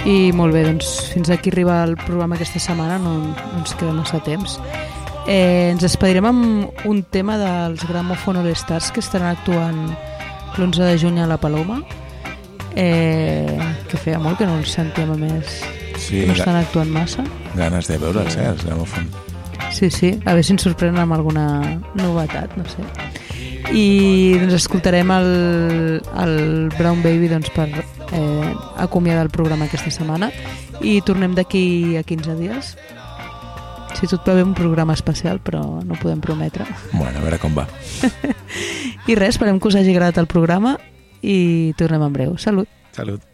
I molt bé, doncs fins aquí arriba el programa aquesta setmana, no ens queda massa temps. Ens despedirem amb un tema dels Gramophone All Stars que estaran actuant l'11 de juny a la Paloma, que feia molt que no els sentíem, a més sí, no estan actuant massa. Ganes de veure'ls, els Gramophone. Sí, a veure si ens sorprenen amb alguna novetat, no sé. I doncs escoltarem el Brown Baby doncs, per acomiadar el programa aquesta setmana i tornem d'aquí a 15 dies. Si tot va bé, un programa especial, però no podem prometre. Bueno, a veure com va. I res, esperem que us hagi agradat el programa i tornem en breu. Salut. Salut.